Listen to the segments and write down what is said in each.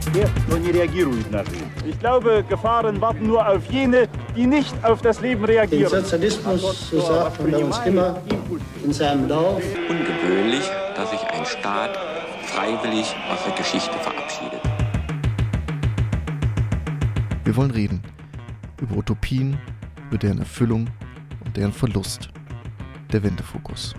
Ich glaube, Gefahren warten nur auf jene, die nicht auf das Leben reagieren. Den Sozialismus, so sagt man bei uns immer, in seinem Dorf. Ungewöhnlich, dass sich ein Staat freiwillig aus der Geschichte verabschiedet. Wir wollen reden über Utopien, über deren Erfüllung und deren Verlust. Der Wendefokus.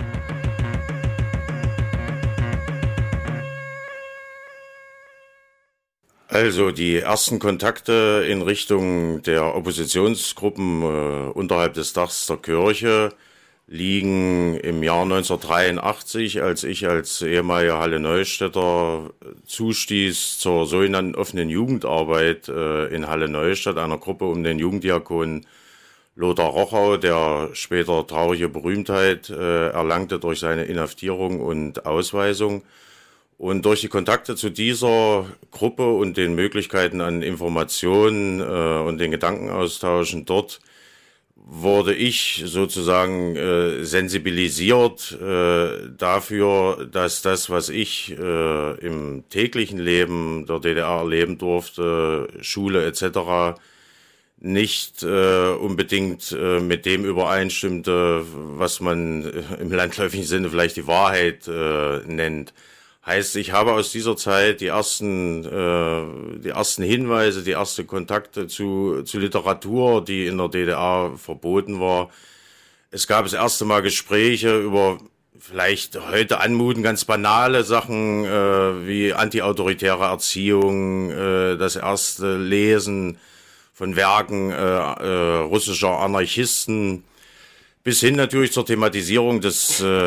Also die ersten Kontakte in Richtung der Oppositionsgruppen unterhalb des Dachs der Kirche liegen im Jahr 1983, als ich als ehemaliger Halle-Neustädter zustieß zur sogenannten offenen Jugendarbeit in Halle-Neustadt, einer Gruppe um den Jugenddiakon Lothar Rochau, der später traurige Berühmtheit erlangte durch seine Inhaftierung und Ausweisung. Und durch die Kontakte zu dieser Gruppe und den Möglichkeiten an Informationen und den Gedankenaustauschen dort wurde ich sozusagen sensibilisiert dafür, dass das, was ich im täglichen Leben der DDR erleben durfte, Schule etc., nicht unbedingt mit dem übereinstimmte, was man im landläufigen Sinne vielleicht die Wahrheit nennt. Heißt, ich habe aus dieser Zeit die ersten Hinweise, die ersten Kontakte zu Literatur, die in der DDR verboten war. Es gab das erste Mal Gespräche über vielleicht heute anmuten ganz banale Sachen wie antiautoritäre Erziehung, das erste Lesen von Werken russischer Anarchisten, bis hin natürlich zur Thematisierung der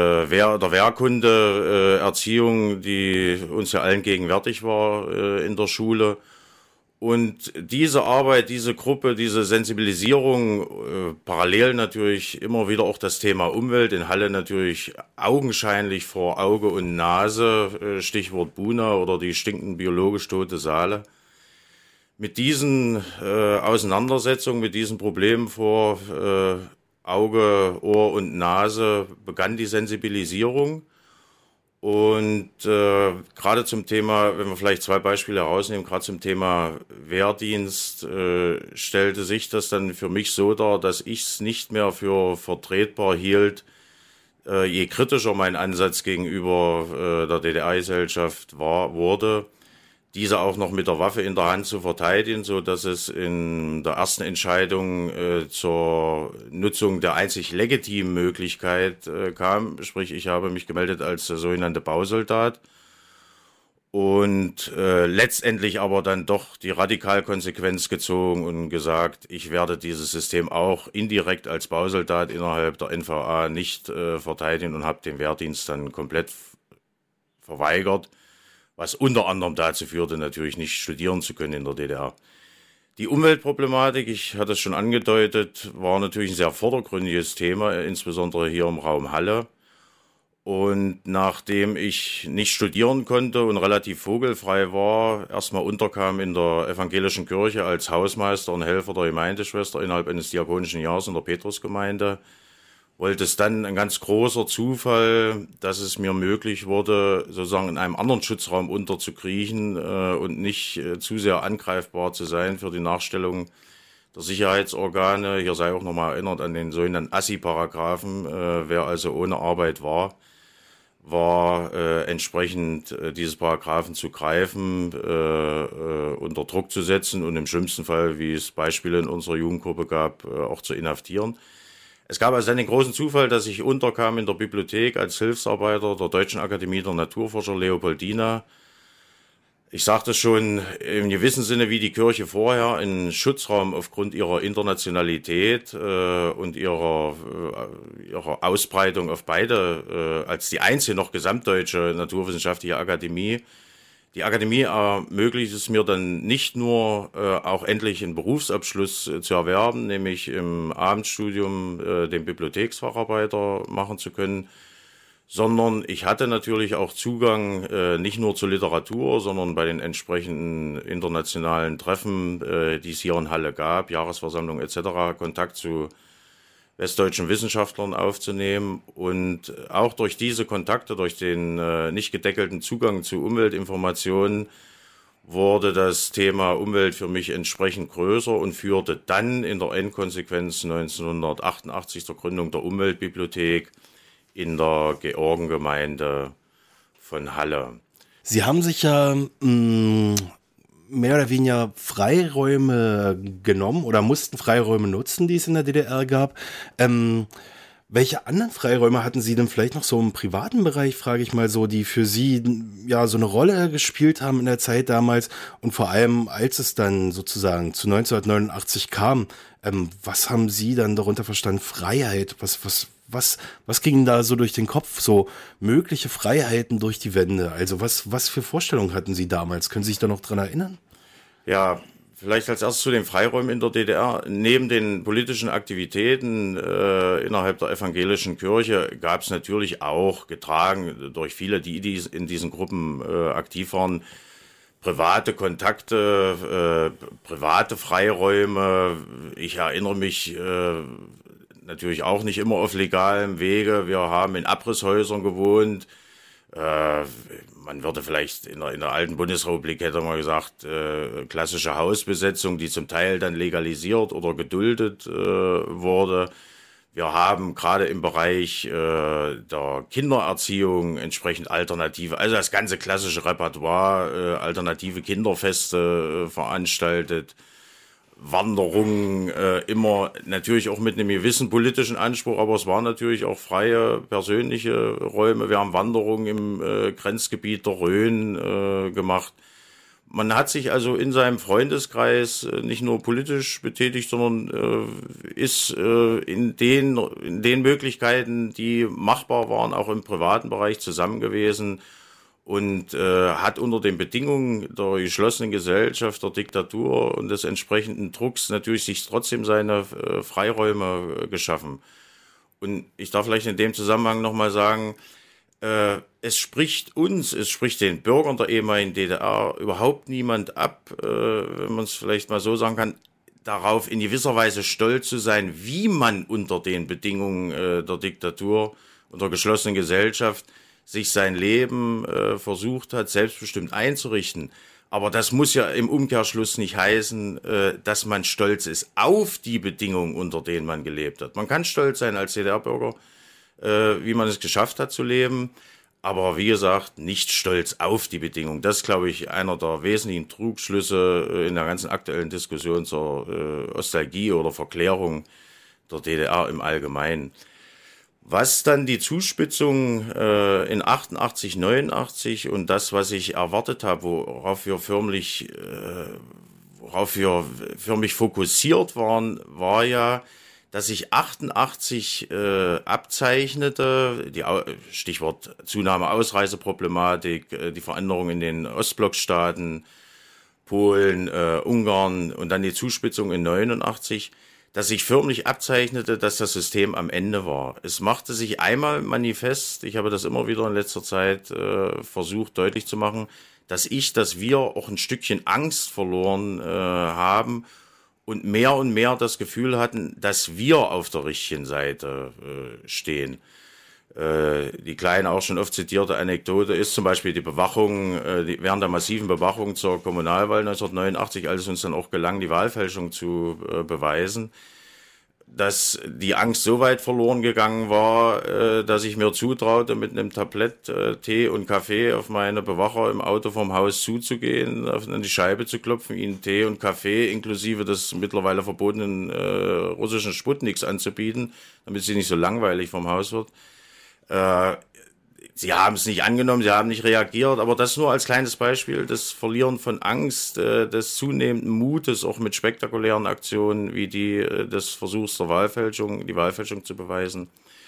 Wehrkunde, Erziehung, die uns ja allen gegenwärtig war in der Schule. Und diese Arbeit, diese Gruppe, diese Sensibilisierung, parallel natürlich immer wieder auch das Thema Umwelt, in Halle natürlich augenscheinlich vor Auge und Nase, Stichwort Buna oder die stinkend biologisch tote Saale. Mit diesen Auseinandersetzungen, mit diesen Problemen vor Auge, Ohr und Nase begann die Sensibilisierung. Und gerade zum Thema, wenn wir vielleicht zwei Beispiele herausnehmen, gerade zum Thema Wehrdienst stellte sich das dann für mich so dar, dass ich es nicht mehr für vertretbar hielt, je kritischer mein Ansatz gegenüber der DDR-Gesellschaft wurde, diese auch noch mit der Waffe in der Hand zu verteidigen, so dass es in der ersten Entscheidung zur Nutzung der einzig legitimen Möglichkeit kam. Sprich, ich habe mich gemeldet als sogenannte Bausoldat und letztendlich aber dann doch die Radikalkonsequenz gezogen und gesagt, ich werde dieses System auch indirekt als Bausoldat innerhalb der NVA nicht verteidigen und habe den Wehrdienst dann komplett verweigert, was unter anderem dazu führte, natürlich nicht studieren zu können in der DDR. Die Umweltproblematik, ich hatte es schon angedeutet, war natürlich ein sehr vordergründiges Thema, insbesondere hier im Raum Halle. Und nachdem ich nicht studieren konnte und relativ vogelfrei war, erstmal unterkam in der evangelischen Kirche als Hausmeister und Helfer der Gemeindeschwester innerhalb eines diakonischen Jahres in der Petrusgemeinde, wollte es dann ein ganz großer Zufall, dass es mir möglich wurde, sozusagen in einem anderen Schutzraum unterzukriechen und nicht zu sehr angreifbar zu sein für die Nachstellung der Sicherheitsorgane. Hier sei auch nochmal erinnert an den sogenannten ASSI-Paragraphen. Wer also ohne Arbeit war entsprechend dieses Paragraphen zu greifen, unter Druck zu setzen und im schlimmsten Fall, wie es Beispiele in unserer Jugendgruppe gab, auch zu inhaftieren. Es gab also dann den großen Zufall, dass ich unterkam in der Bibliothek als Hilfsarbeiter der Deutschen Akademie der Naturforscher Leopoldina. Ich sagte schon, im gewissen Sinne wie die Kirche vorher, ein Schutzraum aufgrund ihrer Internationalität und ihrer Ausbreitung auf beide, als die einzige noch gesamtdeutsche naturwissenschaftliche Akademie. Die Akademie ermöglicht es mir dann nicht nur auch endlich einen Berufsabschluss zu erwerben, nämlich im Abendstudium den Bibliotheksfacharbeiter machen zu können, sondern ich hatte natürlich auch Zugang nicht nur zur Literatur, sondern bei den entsprechenden internationalen Treffen, die es hier in Halle gab, Jahresversammlung etc., Kontakt zu westdeutschen Wissenschaftlern aufzunehmen. Und auch durch diese Kontakte, durch den nicht gedeckelten Zugang zu Umweltinformationen, wurde das Thema Umwelt für mich entsprechend größer und führte dann in der Endkonsequenz 1988 zur Gründung der Umweltbibliothek in der Georgengemeinde von Halle. Sie haben sich ja mehr oder weniger Freiräume genommen oder mussten Freiräume nutzen, die es in der DDR gab. Welche anderen Freiräume hatten Sie denn vielleicht noch so im privaten Bereich, frage ich mal so, die für Sie ja so eine Rolle gespielt haben in der Zeit damals und vor allem, als es dann sozusagen zu 1989 kam, was haben Sie dann darunter verstanden? Freiheit, was ging da so durch den Kopf? So mögliche Freiheiten durch die Wende, also was für Vorstellungen hatten Sie damals? Können Sie sich da noch dran erinnern? Ja, vielleicht als erstes zu den Freiräumen in der DDR. Neben den politischen Aktivitäten innerhalb der evangelischen Kirche gab es natürlich auch, getragen durch viele, die in diesen Gruppen aktiv waren, private Kontakte, private Freiräume. Ich erinnere mich natürlich auch nicht immer auf legalem Wege. Wir haben in Abrisshäusern gewohnt. Man würde vielleicht in der alten Bundesrepublik, hätte man gesagt, klassische Hausbesetzung, die zum Teil dann legalisiert oder geduldet wurde. Wir haben gerade im Bereich der Kindererziehung entsprechend alternative, also das ganze klassische Repertoire, alternative Kinderfeste veranstaltet. Wanderungen, immer natürlich auch mit einem gewissen politischen Anspruch, aber es waren natürlich auch freie persönliche Räume. Wir haben Wanderungen im Grenzgebiet der Rhön gemacht. Man hat sich also in seinem Freundeskreis nicht nur politisch betätigt, sondern ist in den Möglichkeiten, die machbar waren, auch im privaten Bereich zusammen gewesen. Und hat unter den Bedingungen der geschlossenen Gesellschaft, der Diktatur und des entsprechenden Drucks natürlich sich trotzdem seine Freiräume geschaffen. Und ich darf vielleicht in dem Zusammenhang nochmal sagen, es spricht den Bürgern der ehemaligen DDR überhaupt niemand ab, wenn man es vielleicht mal so sagen kann, darauf in gewisser Weise stolz zu sein, wie man unter den Bedingungen der Diktatur und der geschlossenen Gesellschaft sich sein Leben versucht hat, selbstbestimmt einzurichten. Aber das muss ja im Umkehrschluss nicht heißen, dass man stolz ist auf die Bedingungen, unter denen man gelebt hat. Man kann stolz sein als DDR-Bürger, wie man es geschafft hat zu leben, aber wie gesagt, nicht stolz auf die Bedingungen. Das ist, glaube ich, einer der wesentlichen Trugschlüsse in der ganzen aktuellen Diskussion zur Nostalgie oder Verklärung der DDR im Allgemeinen. Was dann die Zuspitzung in 88, 89 und das, was ich erwartet habe, worauf wir förmlich fokussiert waren, war ja, dass sich 88 abzeichnete, Stichwort Zunahme Ausreiseproblematik, die Veränderungen in den Ostblockstaaten, Polen, Ungarn und dann die Zuspitzung in 89, dass sich förmlich abzeichnete, dass das System am Ende war. Es machte sich einmal manifest, ich habe das immer wieder in letzter Zeit versucht deutlich zu machen, dass wir auch ein Stückchen Angst verloren haben und mehr das Gefühl hatten, dass wir auf der richtigen Seite stehen. Die kleine, auch schon oft zitierte Anekdote ist zum Beispiel die Bewachung, während der massiven Bewachung zur Kommunalwahl 1989, als es uns dann auch gelang, die Wahlfälschung zu beweisen, dass die Angst so weit verloren gegangen war, dass ich mir zutraute, mit einem Tablett Tee und Kaffee auf meine Bewacher im Auto vom Haus zuzugehen, an die Scheibe zu klopfen, ihnen Tee und Kaffee inklusive des mittlerweile verbotenen russischen Sputniks anzubieten, damit sie nicht so langweilig vom Haus wird. Sie haben es nicht angenommen, sie haben nicht reagiert, aber das nur als kleines Beispiel, das Verlieren von Angst, des zunehmenden Mutes, auch mit spektakulären Aktionen wie die des Versuchs der Wahlfälschung, die Wahlfälschung zu beweisen,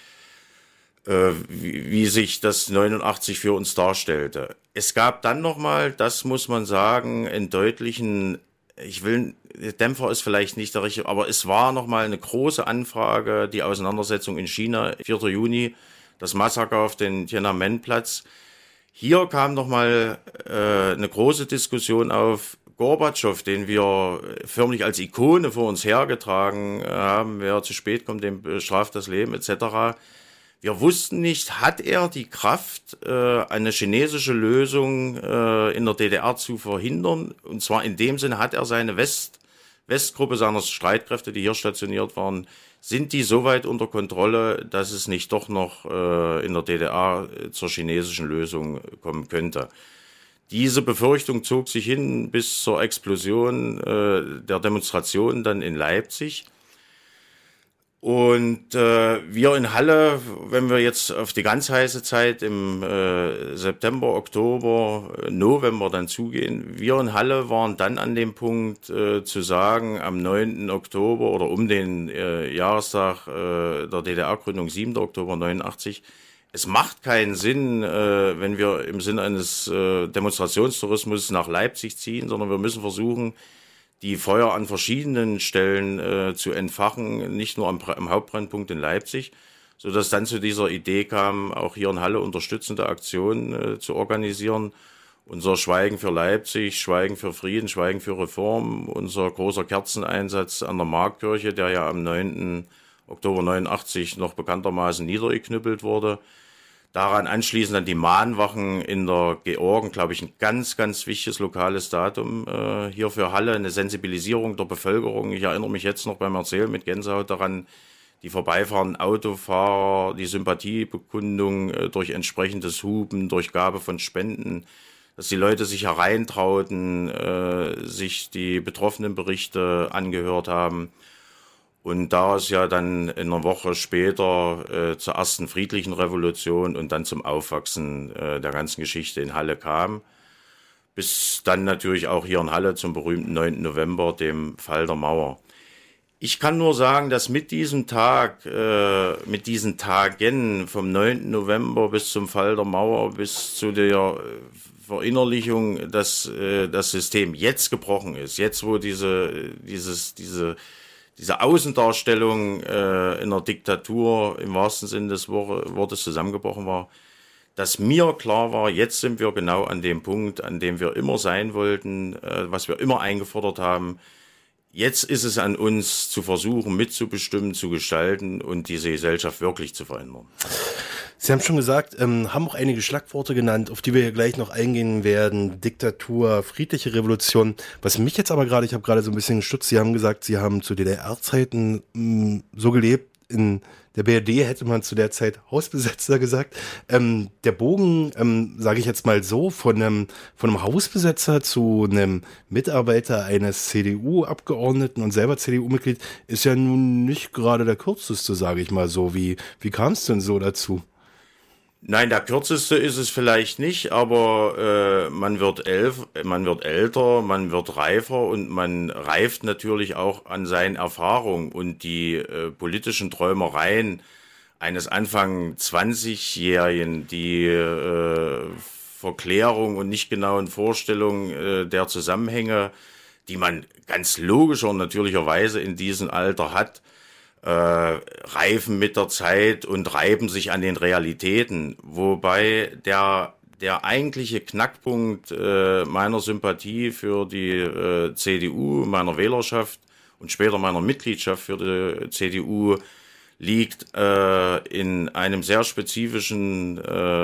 wie sich das 89 für uns darstellte. Es gab dann nochmal, das muss man sagen, einen deutlichen, Dämpfer ist vielleicht nicht der richtige, aber es war nochmal eine große Anfrage, die Auseinandersetzung in China, 4. Juni, das Massaker auf den Tiananmen-Platz. Hier kam nochmal eine große Diskussion auf. Gorbatschow, den wir förmlich als Ikone vor uns hergetragen haben, wer zu spät kommt, dem bestraft das Leben etc. Wir wussten nicht, hat er die Kraft, eine chinesische Lösung in der DDR zu verhindern? Und zwar in dem Sinne, hat er seine Westgruppe seiner Streitkräfte, die hier stationiert waren, sind die so weit unter Kontrolle, dass es nicht doch noch in der DDR zur chinesischen Lösung kommen könnte? Diese Befürchtung zog sich hin bis zur Explosion der Demonstration dann in Leipzig. Und wir in Halle, wenn wir jetzt auf die ganz heiße Zeit im September, Oktober, November dann zugehen, wir in Halle waren dann an dem Punkt zu sagen, am 9. Oktober oder um den Jahrestag der DDR-Gründung, 7. Oktober 89, es macht keinen Sinn, wenn wir im Sinne eines Demonstrationstourismus nach Leipzig ziehen, sondern wir müssen versuchen, die Feuer an verschiedenen Stellen zu entfachen, nicht nur am Hauptbrennpunkt in Leipzig, sodass dann zu dieser Idee kam, auch hier in Halle unterstützende Aktionen zu organisieren. Unser Schweigen für Leipzig, Schweigen für Frieden, Schweigen für Reform, unser großer Kerzeneinsatz an der Marktkirche, der ja am 9. Oktober 89 noch bekanntermaßen niedergeknüppelt wurde. Daran anschließend dann die Mahnwachen in der Georgen, glaube ich, ein ganz, ganz wichtiges lokales Datum hier für Halle, eine Sensibilisierung der Bevölkerung. Ich erinnere mich jetzt noch beim Erzählen mit Gänsehaut daran, die vorbeifahrenden Autofahrer, die Sympathiebekundung durch entsprechendes Hupen, durch Gabe von Spenden, dass die Leute sich hereintrauten, sich die betroffenen Berichte angehört haben. Und da es ja dann in einer Woche später zur ersten friedlichen Revolution und dann zum Aufwachsen der ganzen Geschichte in Halle kam, bis dann natürlich auch hier in Halle zum berühmten 9. November, dem Fall der Mauer. Ich kann nur sagen, dass mit diesem Tag, mit diesen Tagen vom 9. November bis zum Fall der Mauer, bis zu der Verinnerlichung, dass das System jetzt gebrochen ist, jetzt wo diese Außendarstellung in einer Diktatur im wahrsten Sinne des Wortes zusammengebrochen war, dass mir klar war, jetzt sind wir genau an dem Punkt, an dem wir immer sein wollten, was wir immer eingefordert haben. Jetzt ist es an uns zu versuchen, mitzubestimmen, zu gestalten und diese Gesellschaft wirklich zu verändern. Sie haben schon gesagt, haben auch einige Schlagworte genannt, auf die wir hier gleich noch eingehen werden. Diktatur, friedliche Revolution. Was mich jetzt aber gerade, ich habe gerade so ein bisschen gestutzt, Sie haben gesagt, Sie haben zu DDR-Zeiten so gelebt, in der BRD hätte man zu der Zeit Hausbesetzer gesagt. Der Bogen, sage ich jetzt mal so, von einem Hausbesetzer zu einem Mitarbeiter eines CDU-Abgeordneten und selber CDU-Mitglied ist ja nun nicht gerade der kürzeste, sage ich mal so. Wie kam es denn so dazu? Nein, der kürzeste ist es vielleicht nicht, aber man wird älter, man wird reifer und man reift natürlich auch an seinen Erfahrungen und die politischen Träumereien eines Anfang 20-Jährigen, die Verklärung und nicht genauen Vorstellungen der Zusammenhänge, die man ganz logischer und natürlicherweise in diesem Alter hat, reifen mit der Zeit und reiben sich an den Realitäten, wobei der eigentliche Knackpunkt meiner Sympathie für die CDU, meiner Wählerschaft und später meiner Mitgliedschaft für die CDU liegt in einem sehr spezifischen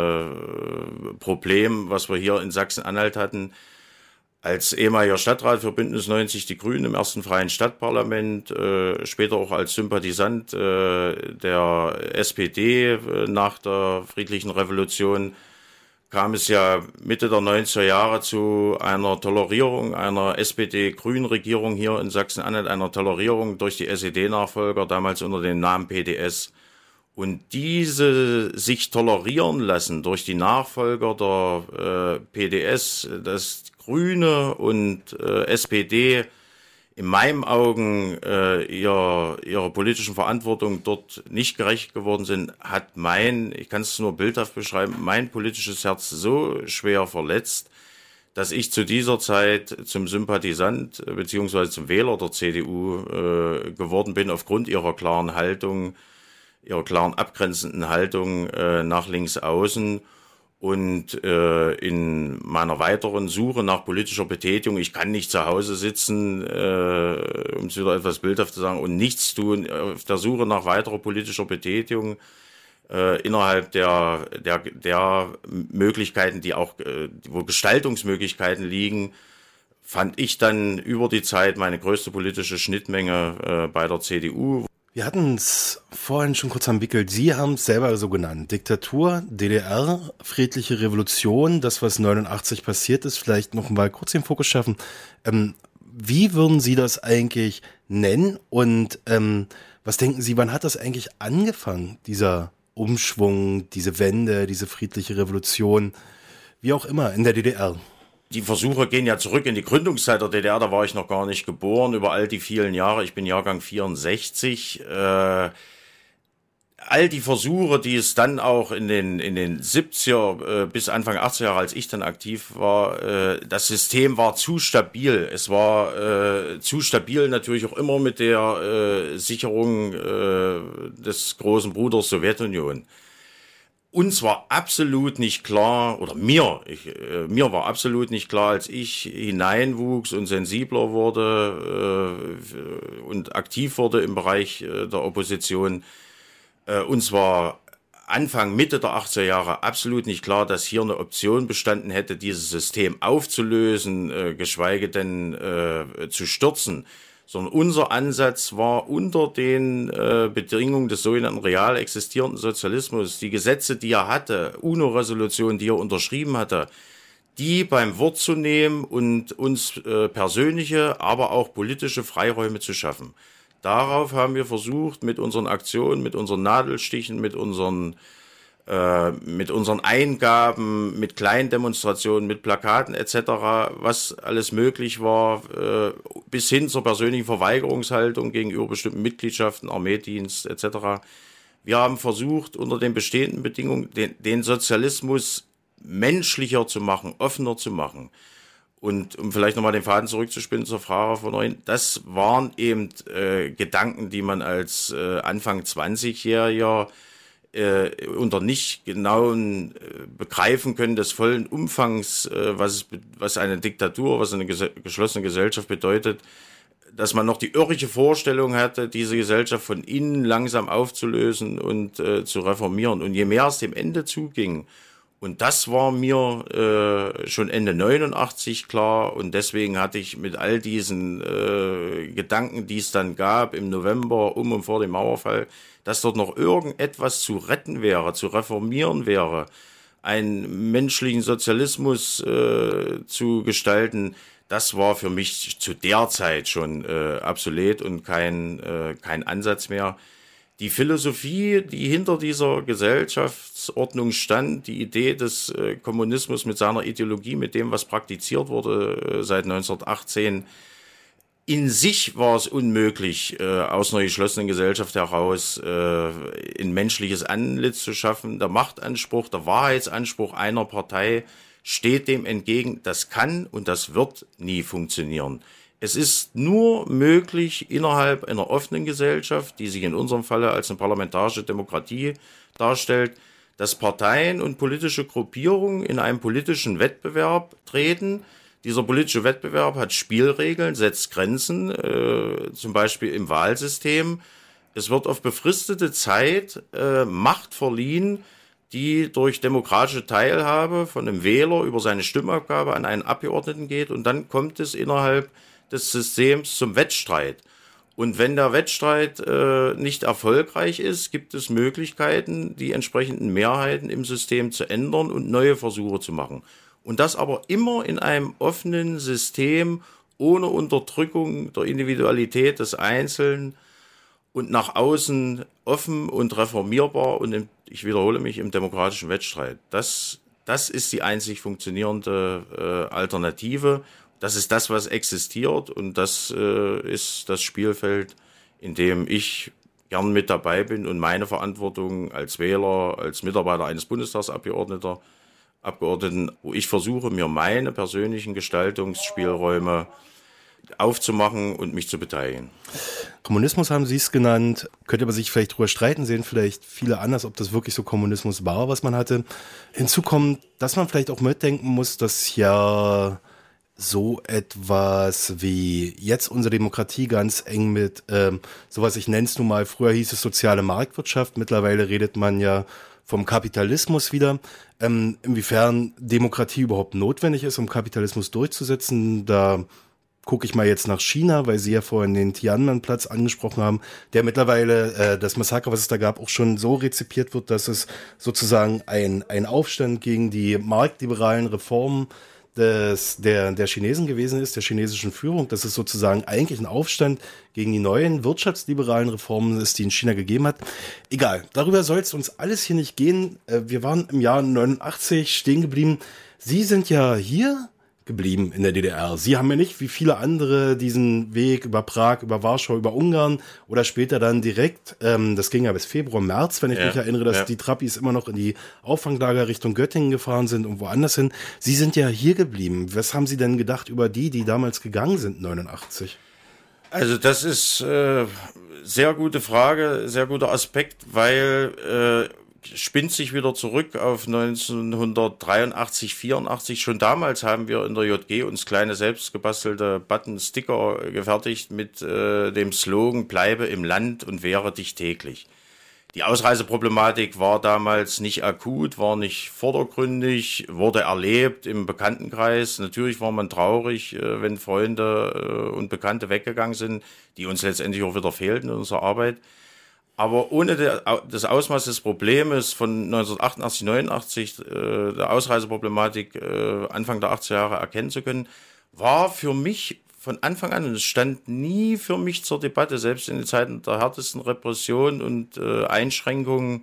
Problem, was wir hier in Sachsen-Anhalt hatten. Als ehemaliger Stadtrat für Bündnis 90 Die Grünen im ersten freien Stadtparlament, später auch als Sympathisant der SPD nach der friedlichen Revolution, kam es ja Mitte der 90er Jahre zu einer Tolerierung einer SPD-Grün-Regierung hier in Sachsen-Anhalt, einer Tolerierung durch die SED-Nachfolger, damals unter dem Namen PDS. Und diese sich tolerieren lassen durch die Nachfolger der PDS, dass Grüne und SPD in meinen Augen ihrer politischen Verantwortung dort nicht gerecht geworden sind, hat ich kann es nur bildhaft beschreiben, mein politisches Herz so schwer verletzt, dass ich zu dieser Zeit zum Sympathisant beziehungsweise zum Wähler der CDU geworden bin aufgrund ihrer klaren Haltung, ihrer klaren abgrenzenden Haltung nach links außen. Und in meiner weiteren Suche nach politischer Betätigung, ich kann nicht zu Hause sitzen, um es wieder etwas bildhaft zu sagen, und nichts tun, auf der Suche nach weiterer politischer Betätigung innerhalb der Möglichkeiten, die auch, wo Gestaltungsmöglichkeiten liegen, fand ich dann über die Zeit meine größte politische Schnittmenge bei der CDU. Wir hatten es vorhin schon kurz entwickelt. Sie haben es selber so genannt. Diktatur, DDR, friedliche Revolution, das, was 89 passiert ist, vielleicht noch mal kurz den Fokus schaffen. Wie würden Sie das eigentlich nennen? Und was denken Sie, wann hat das eigentlich angefangen, dieser Umschwung, diese Wende, diese friedliche Revolution, wie auch immer, in der DDR? Die Versuche gehen ja zurück in die Gründungszeit der DDR, da war ich noch gar nicht geboren, über all die vielen Jahre, ich bin Jahrgang 64, all die Versuche, die es dann auch in den 70er bis Anfang 80er Jahre, als ich dann aktiv war, das System war zu stabil. Es war zu stabil natürlich auch immer mit der Sicherung des großen Bruders Sowjetunion. Uns war absolut nicht klar, oder mir war absolut nicht klar, als ich hineinwuchs und sensibler wurde und aktiv wurde im Bereich der Opposition. Uns war Anfang, Mitte der 80er Jahre absolut nicht klar, dass hier eine Option bestanden hätte, dieses System aufzulösen, geschweige denn zu stürzen. Sondern unser Ansatz war, unter den Bedingungen des sogenannten real existierenden Sozialismus, die Gesetze, die er hatte, UNO-Resolutionen, die er unterschrieben hatte, die beim Wort zu nehmen und uns persönliche, aber auch politische Freiräume zu schaffen. Darauf haben wir versucht, mit unseren Aktionen, mit unseren Nadelstichen, mit unseren Eingaben, mit kleinen Demonstrationen, mit Plakaten etc., was alles möglich war, bis hin zur persönlichen Verweigerungshaltung gegenüber bestimmten Mitgliedschaften, Armeedienst etc. Wir haben versucht, unter den bestehenden Bedingungen den Sozialismus menschlicher zu machen, offener zu machen. Und um vielleicht nochmal den Faden zurückzuspinnen zur Frage von vorhin, das waren eben Gedanken, die man als Anfang 20-Jähriger unter nicht genauen Begreifen können des vollen Umfangs, was eine Diktatur, was eine geschlossene Gesellschaft bedeutet, dass man noch die irrige Vorstellung hatte, diese Gesellschaft von innen langsam aufzulösen und zu reformieren. Und je mehr es dem Ende zuging, und das war mir schon Ende 89 klar, und deswegen hatte ich mit all diesen Gedanken, die es dann gab im November und vor dem Mauerfall, dass dort noch irgendetwas zu retten wäre, zu reformieren wäre, einen menschlichen Sozialismus zu gestalten, das war für mich zu der Zeit schon obsolet und kein Ansatz mehr. Die Philosophie, die hinter dieser Gesellschaftsordnung stand, die Idee des Kommunismus mit seiner Ideologie, mit dem, was praktiziert wurde seit 1918, in sich war es unmöglich, aus einer geschlossenen Gesellschaft heraus ein menschliches Antlitz zu schaffen. Der Machtanspruch, der Wahrheitsanspruch einer Partei steht dem entgegen. Das kann und das wird nie funktionieren. Es ist nur möglich innerhalb einer offenen Gesellschaft, die sich in unserem Falle als eine parlamentarische Demokratie darstellt, dass Parteien und politische Gruppierungen in einen politischen Wettbewerb treten. Dieser politische Wettbewerb hat Spielregeln, setzt Grenzen, zum Beispiel im Wahlsystem. Es wird auf befristete Zeit Macht verliehen, die durch demokratische Teilhabe von einem Wähler über seine Stimmabgabe an einen Abgeordneten geht, und dann kommt es innerhalb des Systems zum Wettstreit. Und wenn der Wettstreit nicht erfolgreich ist, gibt es Möglichkeiten, die entsprechenden Mehrheiten im System zu ändern und neue Versuche zu machen. Und das aber immer in einem offenen System, ohne Unterdrückung der Individualität des Einzelnen und nach außen offen und reformierbar und ich wiederhole mich, im demokratischen Wettstreit. Das ist die einzig funktionierende Alternative. Das ist das, was existiert, und das ist das Spielfeld, in dem ich gern mit dabei bin und meine Verantwortung als Wähler, als Mitarbeiter eines Bundestagsabgeordneten, wo ich versuche, mir meine persönlichen Gestaltungsspielräume aufzumachen und mich zu beteiligen. Kommunismus haben Sie es genannt, könnte man sich vielleicht drüber streiten, sehen vielleicht viele anders, ob das wirklich so Kommunismus war, was man hatte. Hinzu kommt, dass man vielleicht auch mitdenken muss, dass ja so etwas wie jetzt unsere Demokratie ganz eng mit sowas, ich nenne es nun mal, früher hieß es soziale Marktwirtschaft, mittlerweile redet man ja vom Kapitalismus wieder. Inwiefern Demokratie überhaupt notwendig ist, um Kapitalismus durchzusetzen, da gucke ich mal jetzt nach China, weil Sie ja vorhin den Tiananmen-Platz angesprochen haben, der mittlerweile das Massaker, was es da gab, auch schon so rezipiert wird, dass es sozusagen ein Aufstand gegen die marktliberalen Reformen der Chinesen gewesen ist, der chinesischen Führung. Das ist sozusagen eigentlich ein Aufstand gegen die neuen wirtschaftsliberalen Reformen ist, die in China gegeben hat. Egal, darüber soll es uns alles hier nicht gehen. Wir waren im Jahr 89 stehen geblieben. Sie sind ja hier geblieben in der DDR. Sie haben ja nicht wie viele andere diesen Weg über Prag, über Warschau, über Ungarn oder später dann direkt, das ging ja bis Februar, März, wenn ich mich erinnere, dass die Trappis immer noch in die Auffanglager Richtung Göttingen gefahren sind und woanders hin. Sie sind ja hier geblieben. Was haben Sie denn gedacht über die damals gegangen sind, 89? Also das ist sehr gute Frage, sehr guter Aspekt, weil spinnt sich wieder zurück auf 1983, 84. Schon damals haben wir in der JG uns kleine selbstgebastelte Button-Sticker gefertigt mit dem Slogan "Bleibe im Land und wehre dich täglich". Die Ausreiseproblematik war damals nicht akut, war nicht vordergründig, wurde erlebt im Bekanntenkreis. Natürlich war man traurig, wenn Freunde und Bekannte weggegangen sind, die uns letztendlich auch wieder fehlten in unserer Arbeit. Aber ohne das Ausmaß des Problems von 1988, 89, der Ausreiseproblematik Anfang der 80er Jahre erkennen zu können, war für mich von Anfang an, und es stand nie für mich zur Debatte, selbst in den Zeiten der härtesten Repression und Einschränkungen,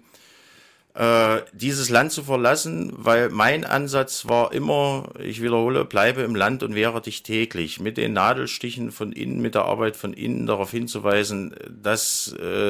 dieses Land zu verlassen, weil mein Ansatz war immer, ich wiederhole, bleibe im Land und wehre dich täglich, mit den Nadelstichen von innen, mit der Arbeit von innen darauf hinzuweisen, dass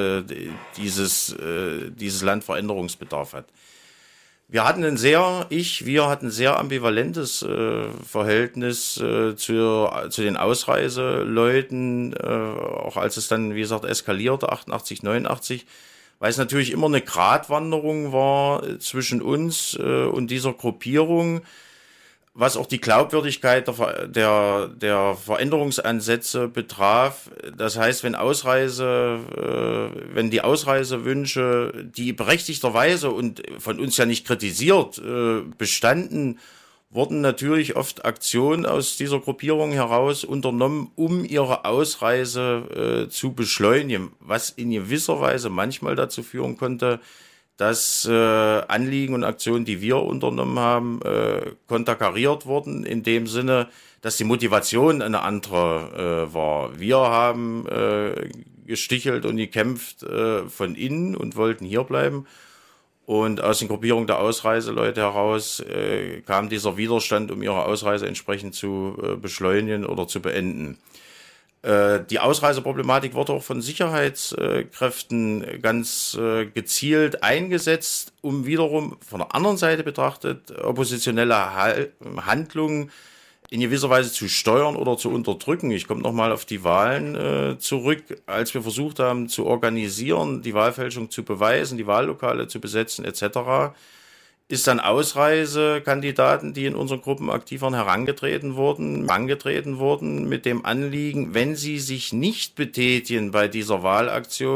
dieses Land Veränderungsbedarf hat. Wir hatten ein sehr ambivalentes Verhältnis zu den Ausreiseleuten, auch als es dann, wie gesagt, eskalierte, 88, 89, weil es natürlich immer eine Gratwanderung war zwischen uns und dieser Gruppierung, was auch die Glaubwürdigkeit der Veränderungsansätze betraf. Das heißt, wenn die Ausreisewünsche, die berechtigterweise und von uns ja nicht kritisiert bestanden, wurden natürlich oft Aktionen aus dieser Gruppierung heraus unternommen, um ihre Ausreise zu beschleunigen, was in gewisser Weise manchmal dazu führen konnte, dass Anliegen und Aktionen, die wir unternommen haben, konterkariert wurden, in dem Sinne, dass die Motivation eine andere war. Wir haben gestichelt und gekämpft von innen und wollten hierbleiben. Und aus den Gruppierungen der Ausreiseleute heraus kam dieser Widerstand, um ihre Ausreise entsprechend zu beschleunigen oder zu beenden. Die Ausreiseproblematik wurde auch von Sicherheitskräften ganz gezielt eingesetzt, um wiederum von der anderen Seite betrachtet oppositionelle Handlungen in gewisser Weise zu steuern oder zu unterdrücken. Ich komme nochmal auf die Wahlen zurück, als wir versucht haben zu organisieren, die Wahlfälschung zu beweisen, die Wahllokale zu besetzen etc., ist dann Ausreisekandidaten, die in unseren Gruppen aktiv waren, herangetreten wurden mit dem Anliegen, wenn sie sich nicht betätigen bei dieser Wahlaktion,